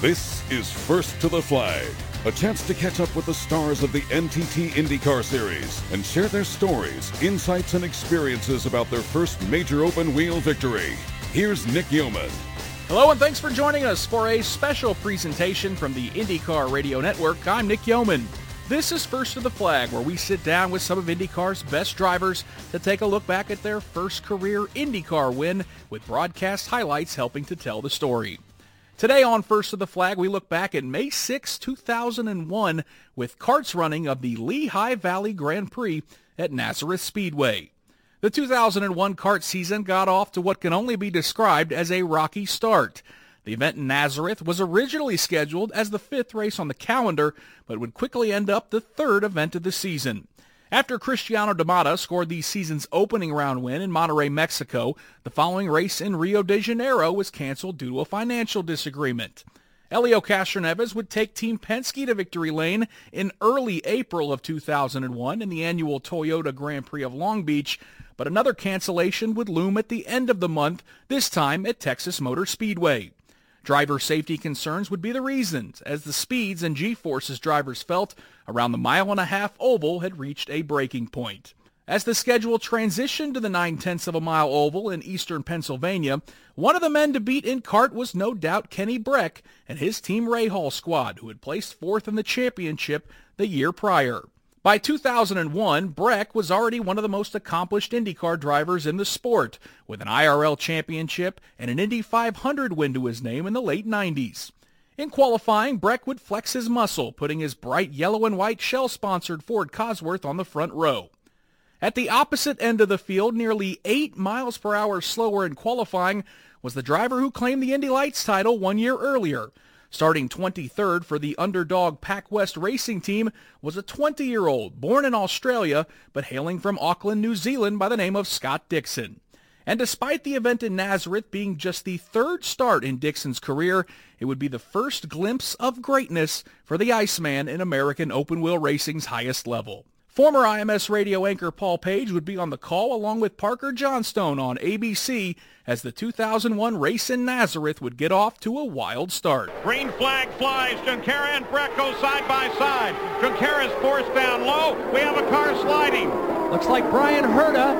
This is First to the Flag, a chance to catch up with the stars of the NTT IndyCar Series and share their stories, insights, and experiences about their first major open-wheel victory. Here's Nick Yeoman. Hello, and thanks for joining us for a special presentation from the IndyCar Radio Network. I'm Nick Yeoman. This is First to the Flag, where we sit down with some of IndyCar's best drivers to take a look back at their first career IndyCar win, with broadcast highlights helping to tell the story. Today on First to the Flag, we look back at May 6, 2001, with karts running of the Lehigh Valley Grand Prix at Nazareth Speedway. The 2001 kart season got off to what can only be described as a rocky start. The event in Nazareth was originally scheduled as the fifth race on the calendar, but would quickly end up the third event of the season. After Cristiano Damata scored the season's opening round win in Monterrey, Mexico, the following race in Rio de Janeiro was canceled due to a financial disagreement. Helio Castroneves would take Team Penske to victory lane in early April of 2001 in the annual Toyota Grand Prix of Long Beach, but another cancellation would loom at the end of the month, this time at Texas Motor Speedway. Driver safety concerns would be the reasons, as the speeds and G-forces drivers felt around the mile-and-a-half oval had reached a breaking point. As the schedule transitioned to the 9/10 of a mile oval in eastern Pennsylvania, one of the men to beat in kart was no doubt Kenny Breck and his Team Rahal squad, who had placed fourth in the championship the year prior. By 2001, Breck was already one of the most accomplished IndyCar drivers in the sport, with an IRL championship and an Indy 500 win to his name in the late 90s. In qualifying, Breck would flex his muscle, putting his bright yellow and white Shell-sponsored Ford Cosworth on the front row. At the opposite end of the field, nearly 8 miles per hour slower in qualifying, was the driver who claimed the Indy Lights title 1 year earlier. Starting 23rd for the underdog PacWest Racing Team was a 20-year-old born in Australia but hailing from Auckland, New Zealand by the name of Scott Dixon. And despite the event in Nazareth being just the third start in Dixon's career, it would be the first glimpse of greatness for the Iceman in American open-wheel racing's highest level. Former IMS radio anchor Paul Page would be on the call along with Parker Johnstone on ABC as the 2001 race in Nazareth would get off to a wild start. Green flag flies. Junqueira and Breck go side by side. Junqueira's forced down low. We have a car sliding. Looks like Brian Herta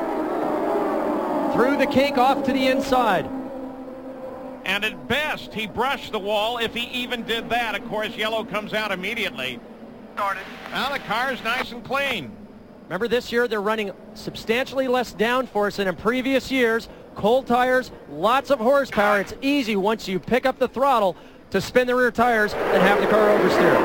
threw the kink off to the inside. And at best, he brushed the wall, if he even did that. Of course, yellow comes out immediately. Now the car's nice and clean. Remember, this year they're running substantially less downforce than in previous years. Cold tires, lots of horsepower. It's easy once you pick up the throttle to spin the rear tires and have the car oversteer.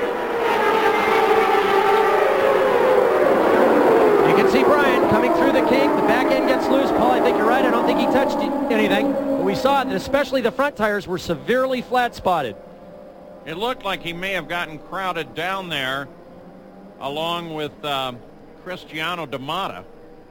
You can see Brian coming through the kink. The back end gets loose. Paul, I think you're right. I don't think he touched anything. But we saw that especially the front tires were severely flat spotted. It looked like he may have gotten crowded down there along with Cristiano Damata.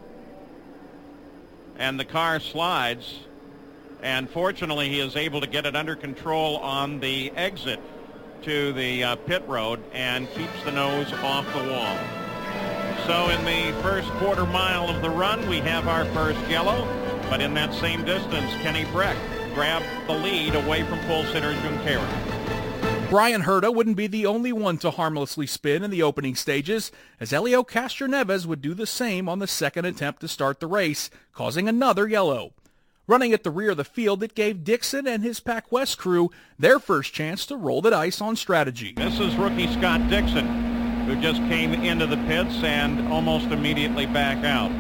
And the car slides. And fortunately, he is able to get it under control on the exit to the pit road and keeps the nose off the wall. So in the first quarter mile of the run, we have our first yellow. But in that same distance, Kenny Breck grabbed the lead away from pole sitter Junqueira. Brian Herta wouldn't be the only one to harmlessly spin in the opening stages, as Helio Castroneves would do the same on the second attempt to start the race, causing another yellow. Running at the rear of the field, it gave Dixon and his PacWest crew their first chance to roll the dice on strategy. This is rookie Scott Dixon, who just came into the pits and almost immediately back out.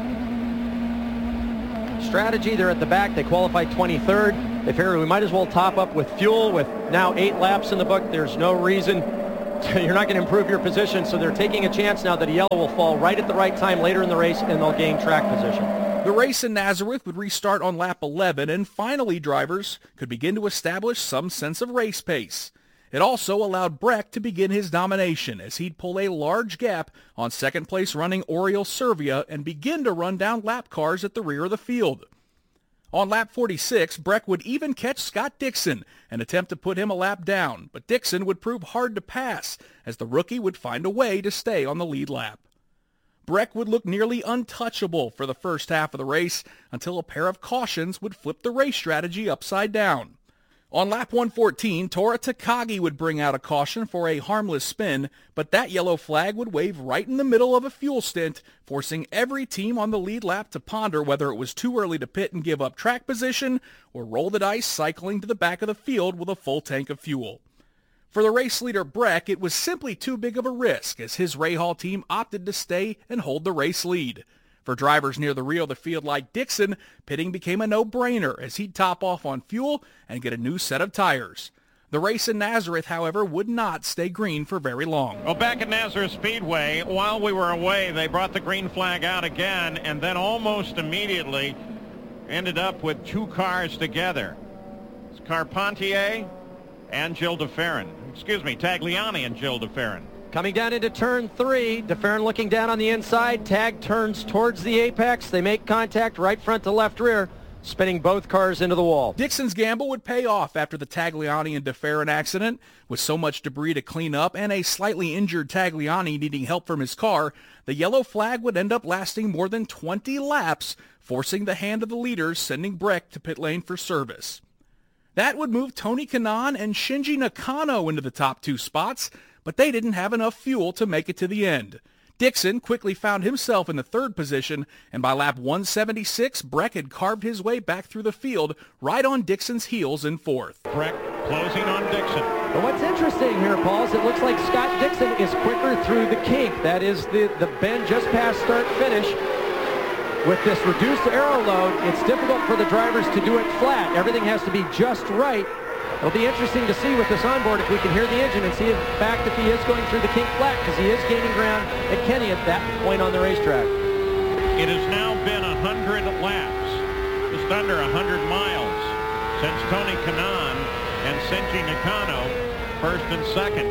Strategy, they're at the back. They qualified 23rd. They figured we might as well top up with fuel. With now 8 laps in the book, there's no reason you're not going to improve your position. So they're taking a chance now that a yellow will fall right at the right time later in the race, and they'll gain track position. The race in Nazareth would restart on lap 11, and finally drivers could begin to establish some sense of race pace. It also allowed Breck to begin his domination, as he'd pull a large gap on second-place running Oriol Servia and begin to run down lap cars at the rear of the field. On lap 46, Breck would even catch Scott Dixon and attempt to put him a lap down, but Dixon would prove hard to pass, as the rookie would find a way to stay on the lead lap. Breck would look nearly untouchable for the first half of the race until a pair of cautions would flip the race strategy upside down. On lap 114, Tora Takagi would bring out a caution for a harmless spin, but that yellow flag would wave right in the middle of a fuel stint, forcing every team on the lead lap to ponder whether it was too early to pit and give up track position or roll the dice cycling to the back of the field with a full tank of fuel. For the race leader Breck, it was simply too big of a risk as his Rahal team opted to stay and hold the race lead. For drivers near the rear of the field like Dixon, pitting became a no-brainer as he'd top off on fuel and get a new set of tires. The race in Nazareth, however, would not stay green for very long. Well, back at Nazareth Speedway, while we were away, they brought the green flag out again, and then almost immediately ended up with two cars together. It's Carpentier and Gilles de Ferran. Tagliani and Gilles de Ferran. Coming down into turn 3, de Ferran looking down on the inside. Tag turns towards the apex. They make contact right front to left rear, spinning both cars into the wall. Dixon's gamble would pay off after the Tagliani and de Ferran accident. With so much debris to clean up and a slightly injured Tagliani needing help from his car, the yellow flag would end up lasting more than 20 laps, forcing the hand of the leaders, sending Breck to pit lane for service. That would move Tony Kanaan and Shinji Nakano into the top 2 spots, but they didn't have enough fuel to make it to the end. Dixon quickly found himself in the 3rd position, and by lap 176, Breck had carved his way back through the field, right on Dixon's heels in 4th. Breck closing on Dixon. But what's interesting here, Paul, is it looks like Scott Dixon is quicker through the kink. That is the bend just past start-finish. With this reduced aero load, it's difficult for the drivers to do it flat. Everything has to be just right. It'll be interesting to see with this onboard if we can hear the engine and see in fact if he is going through the kink flat, because he is gaining ground at Kenny at that point on the racetrack. It has now been 100 laps, just under 100 miles, since Tony Kanaan and Shinji Nakano, 1st and 2nd,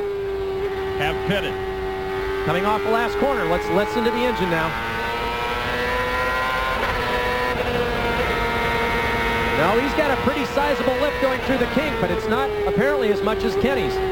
have pitted. Coming off the last corner, let's listen to the engine now. No, he's got a pretty sizable lift going through the kink, but it's not apparently as much as Kenny's. He's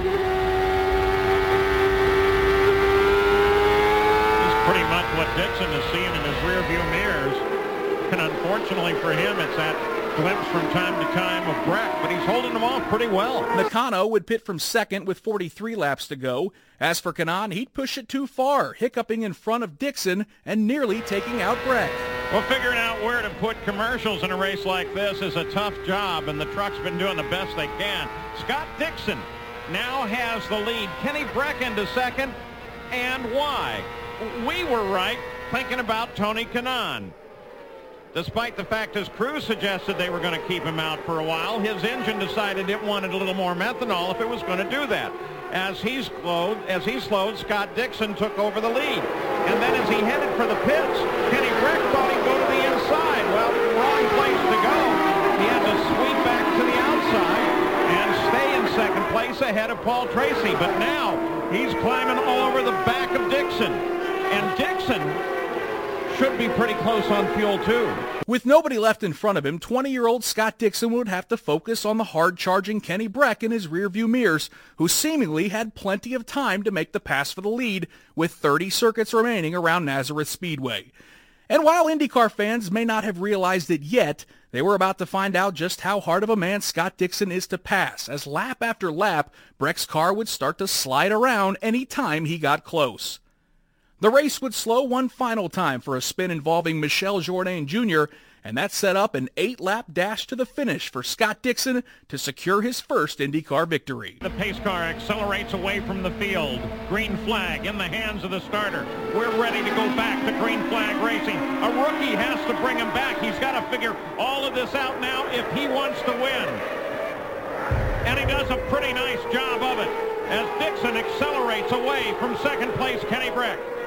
pretty much what Dixon is seeing in his rearview mirrors. And unfortunately for him, it's that glimpse from time to time of Breck, but he's holding them off pretty well. Nakano would pit from 2nd with 43 laps to go. As for Kanaan, he'd push it too far, hiccuping in front of Dixon and nearly taking out Breck. Well, figuring out where to put commercials in a race like this is a tough job, and the truck's been doing the best they can. Scott Dixon now has the lead. Kenny Breck into 2nd, and why? We were right thinking about Tony Kanaan. Despite the fact his crew suggested they were going to keep him out for a while, his engine decided it wanted a little more methanol if it was going to do that. As he slowed, Scott Dixon took over the lead. And then as he headed for the pits, Kenny Breck thought he'd go to the inside. Well, wrong place to go. He had to sweep back to the outside and stay in 2nd place ahead of Paul Tracy. But now he's climbing all over the back of Dixon. And Dixon should be pretty close on fuel too. With nobody left in front of him, 20-year-old Scott Dixon would have to focus on the hard-charging Kenny Breck in his rearview mirrors, who seemingly had plenty of time to make the pass for the lead with 30 circuits remaining around Nazareth Speedway. And while IndyCar fans may not have realized it yet, they were about to find out just how hard of a man Scott Dixon is to pass, as lap after lap, Breck's car would start to slide around any time he got close. The race would slow one final time for a spin involving Michel Jourdain Jr., and that set up an 8-lap dash to the finish for Scott Dixon to secure his first IndyCar victory. The pace car accelerates away from the field. Green flag in the hands of the starter. We're ready to go back to green flag racing. A rookie has to bring him back. He's got to figure all of this out now if he wants to win. And he does a pretty nice job of it as Dixon accelerates away from 2nd place Kenny Breck.